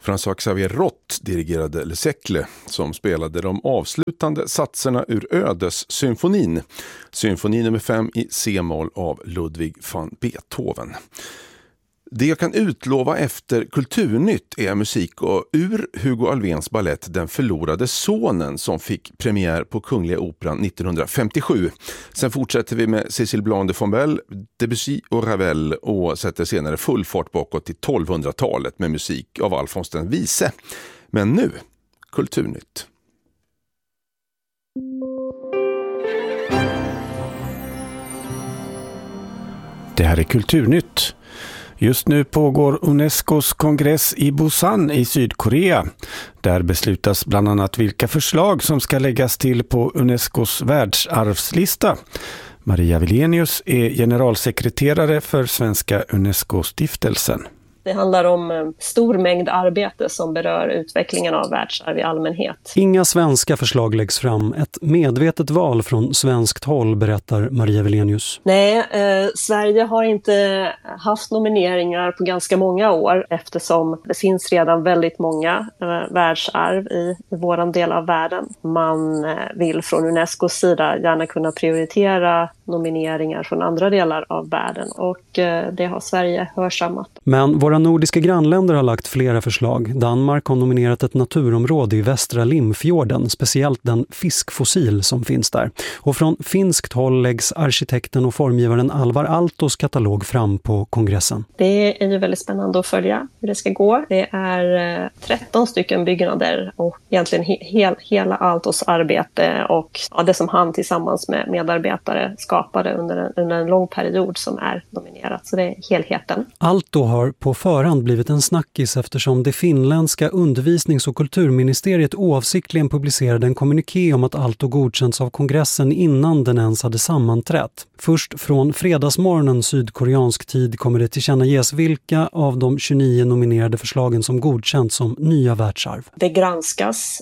François Xavier Roth dirigerade Le Cercle som spelade de avslutande satserna ur Ödessymfonin. Symfoni nummer 5 i C-moll av Ludwig van Beethoven. Det jag kan utlova efter Kulturnytt är musik och ur Hugo Alfvéns ballett Den förlorade sonen som fick premiär på Kungliga Operan 1957. Sen fortsätter vi med Cécile Blanc de Fombelle, Debussy och Ravel och sätter senare full fart bakåt till 1200-talet med musik av Alfons den vise. Men nu, Kulturnytt. Det här är Kulturnytt. Just nu pågår Unescos kongress i Busan i Sydkorea. Där beslutas bland annat vilka förslag som ska läggas till på Unescos världsarvslista. Maria Vilenius är generalsekreterare för Svenska UNESCO-stiftelsen. Det handlar om stor mängd arbete som berör utvecklingen av världsarv i allmänhet. Inga svenska förslag läggs fram. Ett medvetet val från svenskt håll, berättar Maria Vilenius. Nej, Sverige har inte haft nomineringar på ganska många år eftersom det finns redan väldigt många världsarv i våran del av världen. Man vill från Unescos sida gärna kunna prioritera nomineringar från andra delar av världen och det har Sverige hörsammat. Men våra nordiska grannländer har lagt flera förslag. Danmark har nominerat ett naturområde i västra Limfjorden, speciellt den fiskfossil som finns där. Och från finskt håll läggs arkitekten och formgivaren Alvar Aaltos katalog fram på kongressen. Det är ju väldigt spännande att följa hur det ska gå. Det är 13 stycken byggnader och egentligen hela Aaltos arbete och det som han tillsammans med medarbetare skapade under en lång period som är nominerat. Så det är helheten. Aalto har på förhand blivit en snackis eftersom det finländska undervisnings- och kulturministeriet oavsiktligen publicerade en kommuniké om att Aalto godkänts av kongressen innan den ens hade sammanträtt. Först från fredagsmorgonen sydkoreansk tid kommer det tillkännages vilka av de 29 nominerade förslagen som godkänts som nya världsarv. Det granskas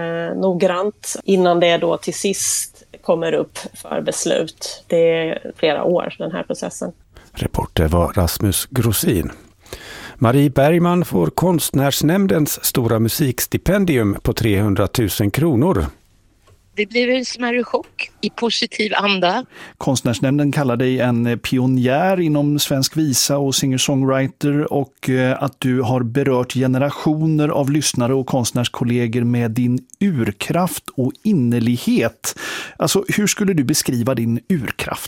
noggrant innan det då till sist kommer upp för beslut. Det är flera år den här processen. Reporter var Rasmus Grosin. Marie Bergman får Konstnärsnämndens stora musikstipendium på 300 000 kronor. Det blev en smärre chock i positiv anda. Konstnärsnämnden kallar dig en pionjär inom svensk visa och singer-songwriter och att du har berört generationer av lyssnare och konstnärskollegor med din urkraft och innerlighet. Alltså, hur skulle du beskriva din urkraft?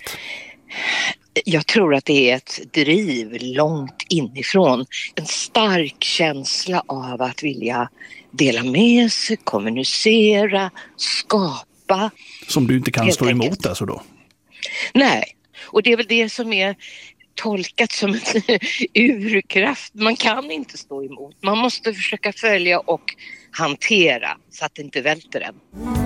Jag tror att det är ett driv långt inifrån. En stark känsla av att vilja dela med sig, kommunicera, skapa. Som du inte kan stå emot alltså då? Nej, och det är väl det som är tolkat som en urkraft. Man kan inte stå emot. Man måste försöka följa och hantera så att det inte välter en.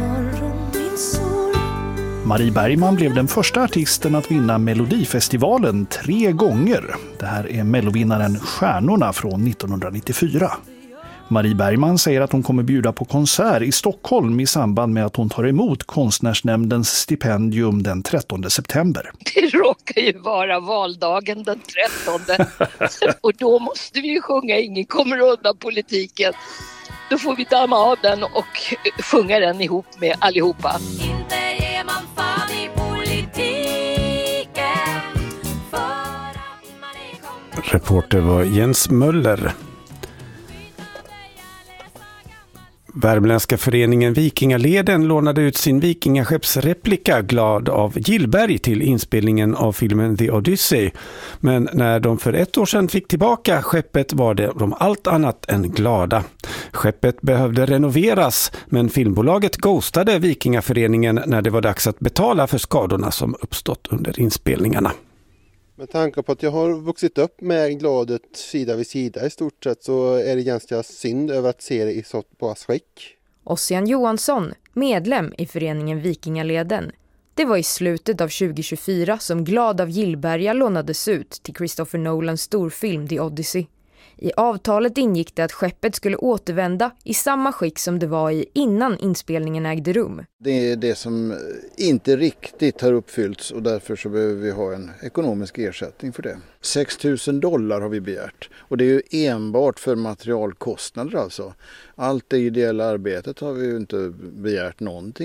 Marie Bergman blev den första artisten att vinna Melodifestivalen 3 gånger. Det här är mellovinnaren Stjärnorna från 1994. Marie Bergman säger att hon kommer bjuda på konsert i Stockholm i samband med att hon tar emot Konstnärsnämndens stipendium den 13 september. Det råkar ju vara valdagen den 13. Och då måste vi ju sjunga Ingen kommer undan politiken. Då får vi damma av den och sjunga den ihop med allihopa. Reporter var Jens Möller. Värmländska föreningen Vikingaleden lånade ut sin vikingaskeppsreplika Glad av Gillberg till inspelningen av filmen The Odyssey. Men när de för 1 år sedan fick tillbaka skeppet var de allt annat än glada. Skeppet behövde renoveras, men filmbolaget ghostade Vikingaföreningen när det var dags att betala för skadorna som uppstått under inspelningarna. Med tanke på att jag har vuxit upp med Gladet sida vid sida i stort sett så är det ganska synd över att se det i så bra skick. Ossian Johansson, medlem i föreningen Vikingaleden. Det var i slutet av 2024 som Glad av Gillberga lånades ut till Christopher Nolans storfilm The Odyssey. I avtalet ingick det att skeppet skulle återvända i samma skick som det var i innan inspelningen ägde rum. Det är det som inte riktigt har uppfyllts och därför så behöver vi ha en ekonomisk ersättning för det. $6,000 har vi begärt och det är ju enbart för materialkostnader alltså. Allt det ideella arbetet har vi ju inte begärt någonting.